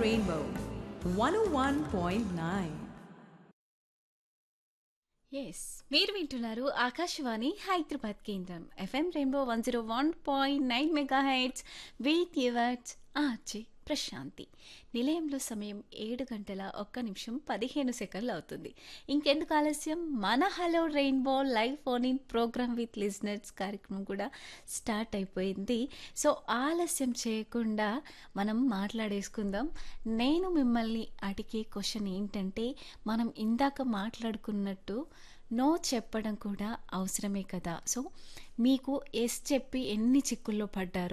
Rainbow 101.9. Yes మీరు వింటున్నారు ఆకాశవాణి హైదరాబాద్ కేంద్రం FM rainbow 101.9 mega heads with yours RJ Prashanti. నిలయంలో సమయం 7 గంటల 1 నిమిషం 15 సెకండ్లు అవుతుంది. ఇంకెందుకు ఆలస్యం, మన hello rainbow live phone in programme with listeners కార్యక్రమం కూడా స్టార్ట్ అయిపోయింది. సో ఆలస్యం చేయకుండా మనం మాట్లాడేసుకుందాం. నేను మిమ్మల్ని అడిగే క్వశ్చన్ ఏంటంటే, మనం ఇందాక మాట్లాడుకున్నట్టు నో చెప్పడం కూడా అవసరమే కదా. సో మీకు ఎస్ చెప్పి ఎన్ని చిక్కుల్లో పడ్డారో